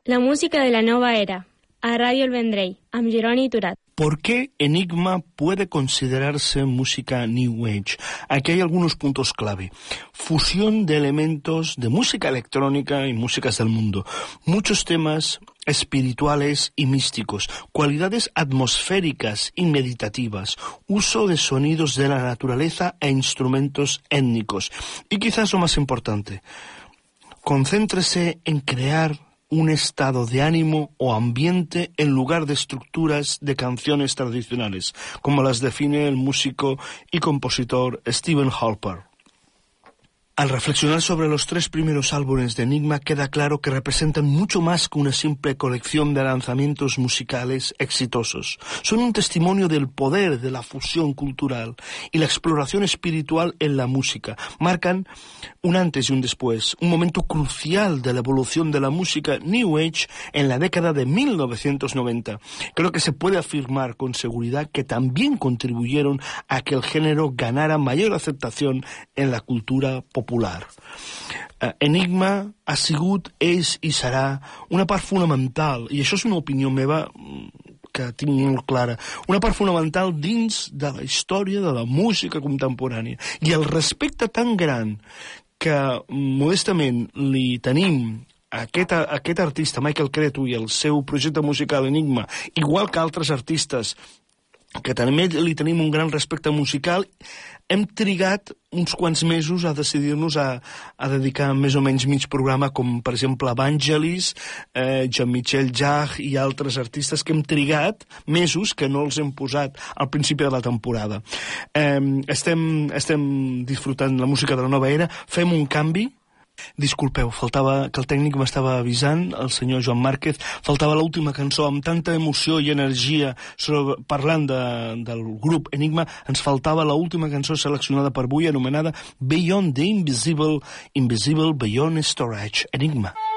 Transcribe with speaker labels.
Speaker 1: La música de la nova era, a Radio El Vendrell, amb Jeroni Turat.
Speaker 2: ¿Por qué Enigma puede considerarse música New Age? Aquí hay algunos puntos clave. Fusión de elementos de música electrónica y músicas del mundo. Muchos temas espirituales y místicos, cualidades atmosféricas y meditativas, uso de sonidos de la naturaleza e instrumentos étnicos. Y quizás lo más importante, concéntrese en crear un estado de ánimo o ambiente en lugar de estructuras de canciones tradicionales, como las define el músico y compositor Stephen Halper. Al reflexionar sobre los 3 primeros álbumes de Enigma, queda claro que representan mucho más que una simple colección de lanzamientos musicales exitosos. Son un testimonio del poder de la fusión cultural y la exploración espiritual en la música. Marcan un antes y un después, un momento crucial de la evolución de la música New Age en la década de 1990. Creo que se puede afirmar con seguridad que también contribuyeron a que el género ganara mayor aceptación en la cultura popular. Enigma ha sigut, és i serà una part fonamental, i això és una opinió meva que tinc molt clara, una part fonamental dins de la història de la música contemporània. I el respecte tan gran que modestament li tenim a aquest artista, Michael Cretu, i el seu projecte musical Enigma, igual que altres artistes que també li tenim un gran respecte musical, hem trigat uns quants mesos a decidir-nos a dedicar més o menys mig programa, com per exemple Evangelis, Jean-Michel Jarre i altres artistes que hem trigat mesos que no els hem posat al principi de la temporada. Estem disfrutant la música de la nova era, fem un canvi. Disculpeu, faltava que el tècnic m'estava avisant, el senyor Joan Márquez, faltava l'última cançó amb tanta emoció i energia parlant del grup Enigma, ens faltava l'última cançó seleccionada per avui anomenada Beyond the Invisible, Invisible Beyond Storage, Enigma.